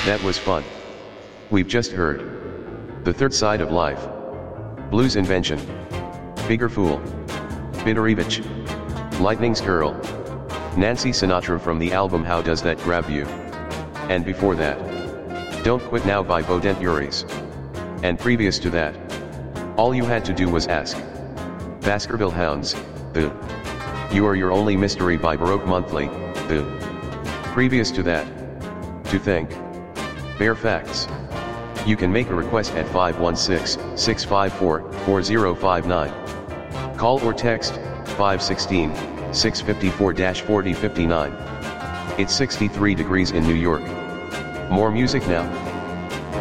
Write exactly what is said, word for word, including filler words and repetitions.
That was fun. We've just heard The Third Side of Life, Blues Invention, Bigger Fool, Bitterevich, Lightning's Girl, Nancy Sinatra from the album How Does That Grab You? And before that, Don't Quit Now by Bodent Uris. And previous to that, all you had to do was ask. Baskerville Hounds, the You Are Your Only Mystery by Baroque Monthly, the previous to that, To Think, Bare Facts. You can make a request at five one six, six five four, four zero five nine. Call or text five one six, six five four, four zero five nine. It's sixty-three degrees in New York. More music now.